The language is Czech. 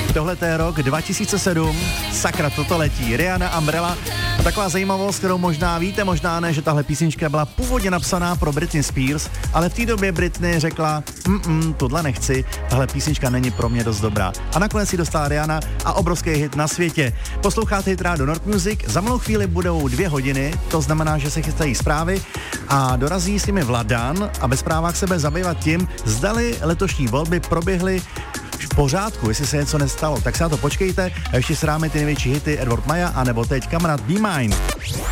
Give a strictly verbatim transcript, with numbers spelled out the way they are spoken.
Tohle je rok dva tisíce sedm, sakra, toto letí, Rihanna, Umbrella. A taková zajímavost, kterou možná víte, možná ne, že tahle písnička byla původně napsaná pro Britney Spears, ale v té době Britney řekla, mm, tohle nechci, tahle písnička není pro mě dost dobrá. A nakonec si dostala Rihanna a obrovský hit na světě. Posloucháte hit rádio Nord Music, za malou chvíli budou dvě hodiny, to znamená, že se chystají zprávy a dorazí s nimi Vladan a ve zprávách se bude zabývat tím, zdali letošní volby proběhly v pořádku, jestli se něco nestalo, tak se na to počkejte a ještě sráme ty největší hity Edward Maja, anebo teď kamarád Be Mine.